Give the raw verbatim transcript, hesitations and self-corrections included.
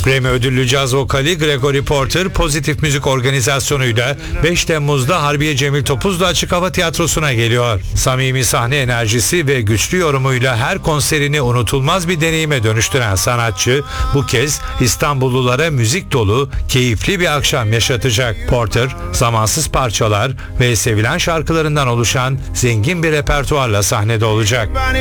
Grammy ödüllü caz vokali Gregory Porter pozitif müzik organizasyonuyla beş Temmuz'da Harbiye Cemil Topuzlu Açık Hava Tiyatrosu'na geliyor. Samimi sahne enerjisi ve güçlü yorumuyla her konserini unutulmaz bir deneyime dönüştüren sanatçı bu kez İstanbullulara müzik dolu, keyifli bir akşam yaşatacak. Porter, zamansız parçalar ve sevilen şarkılarından oluşan zengin bir repertuarla sahnede olacak.